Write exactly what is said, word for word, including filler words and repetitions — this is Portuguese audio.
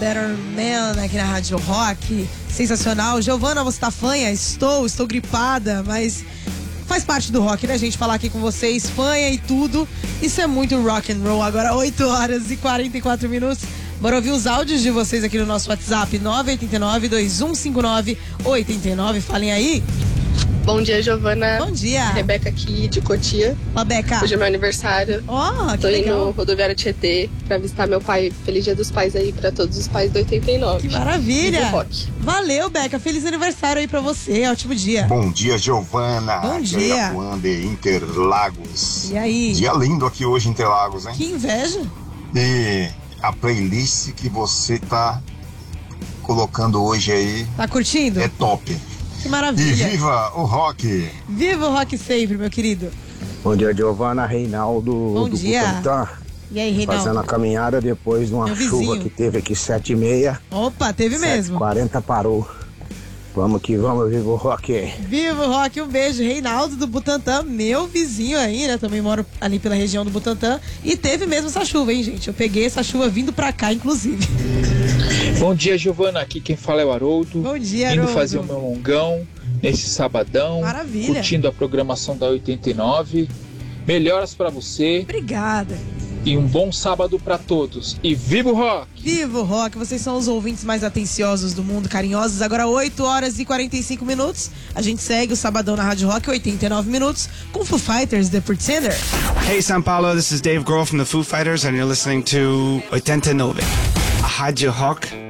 Better Man aqui na Rádio Rock. Sensacional. Giovana, você tá fanha? Estou, estou gripada, mas faz parte do rock, né, gente? Falar aqui com vocês, fanha e tudo. Isso é muito rock and roll. Agora oito horas e quarenta e quatro minutos. Bora ouvir os áudios de vocês aqui no nosso WhatsApp nove oito nove, dois um cinco nove, oito nove. Falem aí. Bom dia, Giovana. Bom dia. Rebeca aqui de Cotia. Ó, Beca. Hoje é meu aniversário. Ó, que Tô indo legal. no rodoviário Tietê pra visitar meu pai. Feliz Dia dos Pais aí pra todos os pais do oitenta e nove. Que maravilha. E do rock. Valeu, Beca. Feliz aniversário aí pra você. Ótimo dia. Bom dia, Giovana. Bom dia. de Interlagos. E aí? Dia lindo aqui hoje em Interlagos, hein? Que inveja. E a playlist que você tá colocando hoje aí Tá curtindo? é top. Que E maravilha. viva o rock! Viva o rock sempre, meu querido. Bom dia, Giovana. Reinaldo Bom do dia. Butantã. E aí, Reinaldo? Fazendo a caminhada depois de uma Meu chuva vizinho. que teve aqui sete e meia. Opa, teve mesmo. quarenta parou. Vamos que vamos, viva o rock. Viva o rock, um beijo. Reinaldo do Butantã, meu vizinho aí, né? Também moro ali pela região do Butantã. E teve mesmo essa chuva, hein, gente? Eu peguei essa chuva vindo pra cá, inclusive. Bom dia, Giovana. Aqui quem fala é o Haroldo. Bom dia, Indo Haroldo. fazer o meu longão nesse sabadão. Maravilha. Curtindo a programação da oitenta e nove. Melhoras pra você Obrigada. e um bom sábado pra todos. E viva o rock! Viva o rock, vocês são os ouvintes mais atenciosos do mundo, carinhosos. Agora oito horas e quarenta e cinco minutos. A gente segue o Sabadão na Rádio Rock, oitenta e nove minutos, com Foo Fighters, The Pretender. Hey, São Paulo, this is Dave Grohl from the Foo Fighters, and you're listening to oitenta e nove, a Rádio Rock